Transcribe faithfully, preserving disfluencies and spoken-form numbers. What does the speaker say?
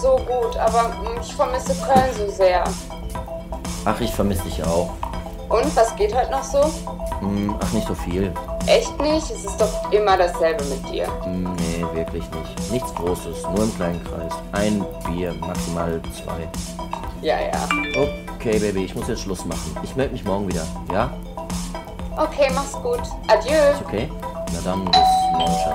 so gut, aber ich vermisse Köln so sehr. Ach, ich vermisse dich auch. Und, was geht heute noch so? Hm, ach, nicht so viel. Echt nicht? Es ist doch immer dasselbe mit dir. Hm, nee, wirklich nicht. Nichts Großes, nur im kleinen Kreis. Ein Bier, maximal zwei. Ja, ja. Okay, Baby, ich muss jetzt Schluss machen. Ich melde mich morgen wieder, ja? Okay, mach's gut. Adieu. Ist okay? Na dann, bis morgen, Schatz.